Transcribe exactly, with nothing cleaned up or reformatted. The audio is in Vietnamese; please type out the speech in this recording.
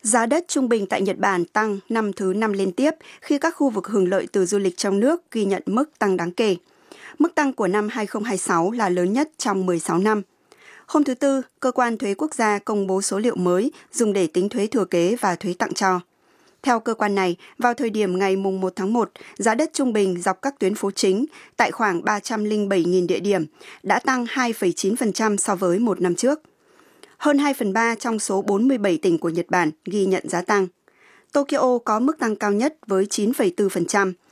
Giá đất trung bình tại Nhật Bản tăng năm thứ năm liên tiếp khi các khu vực hưởng lợi từ du lịch trong nước ghi nhận mức tăng đáng kể. Mức tăng của năm hai không hai sáu là lớn nhất trong mười sáu năm. Hôm thứ Tư, Cơ quan Thuế Quốc gia công bố số liệu mới dùng để tính thuế thừa kế và thuế tặng cho. Theo cơ quan này, vào thời điểm ngày mùng một tháng một, giá đất trung bình dọc các tuyến phố chính tại khoảng ba trăm lẻ bảy nghìn địa điểm đã tăng hai phẩy chín phần trăm so với một năm trước. Hơn hai phần ba trong số bốn mươi bảy tỉnh của Nhật Bản ghi nhận giá tăng. Tokyo có mức tăng cao nhất với chín phẩy bốn phần trăm,